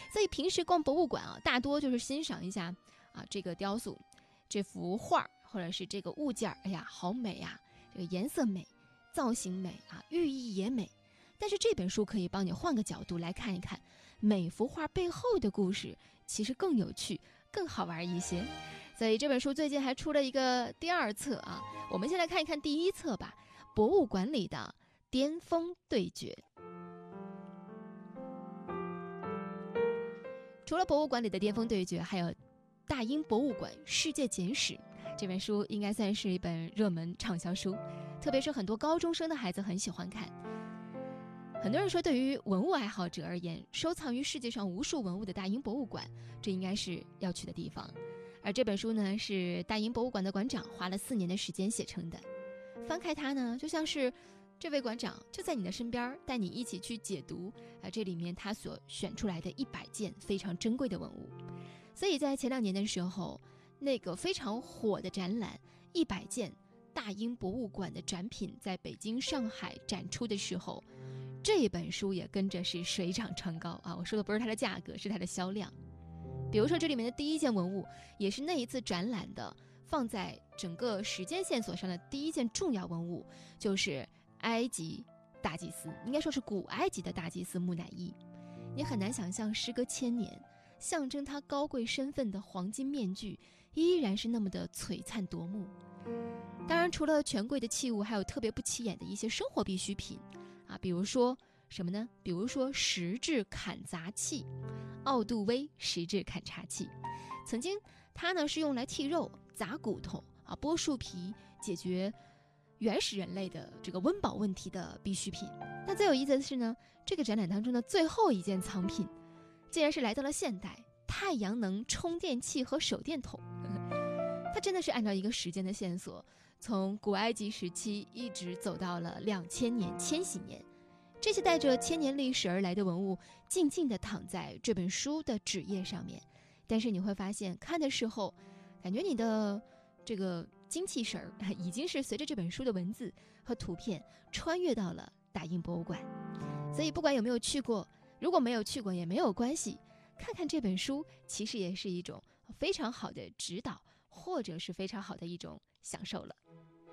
所以平时逛博物馆啊，大多就是欣赏一下这个雕塑、这幅画或者是这个物件，哎呀，好美啊！这个颜色美，造型美啊，寓意也美。但是这本书可以帮你换个角度来看一看，每幅画背后的故事其实更有趣、更好玩一些。所以这本书最近还出了一个第2册啊，我们先来看一看第1册吧，博物馆里的巅峰对决。除了博物馆里的巅峰对决，还有大英博物馆世界简史，这本书应该算是一本热门畅销书，特别是很多高中生的孩子很喜欢看。很多人说，对于文物爱好者而言，收藏于世界上无数文物的大英博物馆，这应该是要去的地方。而这本书呢，是大英博物馆的馆长花了4年的时间写成的。翻开它呢，就像是这位馆长就在你的身边，带你一起去解读这里面他所选出来的100件非常珍贵的文物。所以在前2年的时候，那个非常火的展览100件大英博物馆的展品在北京、上海展出的时候，这本书也跟着是水涨船高啊！我说的不是它的价格，是它的销量。比如说这里面的第1件文物，也是那一次展览的放在整个时间线索上的第1件重要文物，就是埃及大祭司，应该说是古埃及的大祭司木乃伊。你很难想象，时隔1000年，象征他高贵身份的黄金面具依然是那么的璀璨夺目。当然，除了权贵的器物，还有特别不起眼的一些生活必需品比如说什么呢？比如说石质砍砸器，奥杜威石质砍茶器。曾经它呢是用来剔肉、砸骨头剥树皮，解决原始人类的这个温饱问题的必需品。那最有意思的是呢，这个展览当中的最后1件藏品，竟然是来到了现代，太阳能充电器和手电筒。它真的是按照一个时间的线索，从古埃及时期一直走到了2000年、千禧年。这些带着1000年历史而来的文物，静静地躺在这本书的纸页上面。但是你会发现，看的时候，感觉你的这个精气神儿已经是随着这本书的文字和图片穿越到了大英博物馆。所以不管有没有去过，如果没有去过也没有关系，看看这本书其实也是一种非常好的指导，或者是非常好的一种享受了。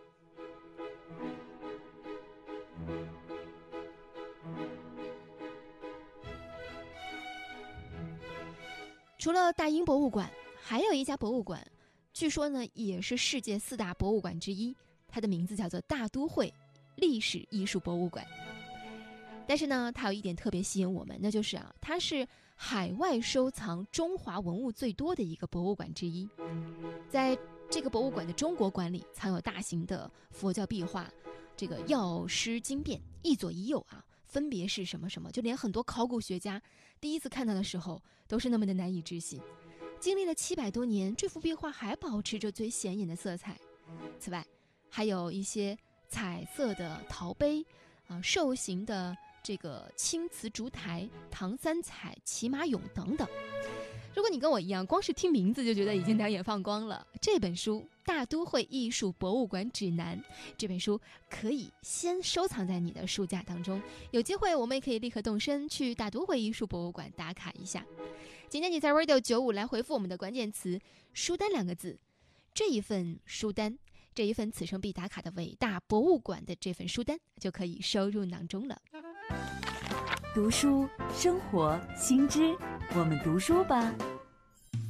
除了大英博物馆，还有一家博物馆，据说呢也是世界4大博物馆之一，它的名字叫做大都会历史艺术博物馆。但是呢，它有一点特别吸引我们，那就是它是海外收藏中华文物最多的一个博物馆之一。在这个博物馆的中国馆里，藏有大型的佛教壁画，这个药师经变一左一右分别是什么什么，就连很多考古学家第一次看到的时候都是那么的难以置信。经历了700多年，这幅壁画还保持着最显眼的色彩。此外，还有一些彩色的陶杯兽形的这个青瓷烛台、唐三彩、骑马俑等等。如果你跟我一样，光是听名字就觉得已经两眼放光了，这本书《大都会艺术博物馆指南》，这本书可以先收藏在你的书架当中，有机会我们也可以立刻动身去大都会艺术博物馆打卡一下。今天你在 Radio95 来回复我们的关键词书单2个字，这一份书单，这一份此生必打卡的伟大博物馆的这份书单就可以收入囊中了。 读书生活新知，我们读书吧。